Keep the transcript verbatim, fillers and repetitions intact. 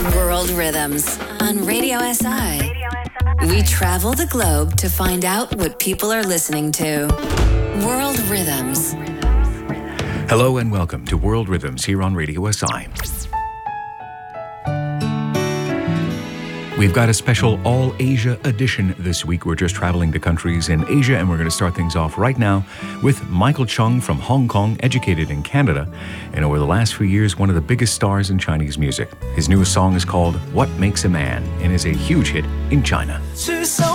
World Rhythms on Radio S I. We travel the globe to find out what people are listening to. World Rhythms. Hello and welcome to World Rhythms here on Radio S I. We've got a special All-Asia edition this week. We're just traveling to countries in Asia, and we're going to start things off right now with Michael Chung from Hong Kong, educated in Canada, and over the last few years, one of the biggest stars in Chinese music. His newest song is called What Makes a Man, and is a huge hit in China.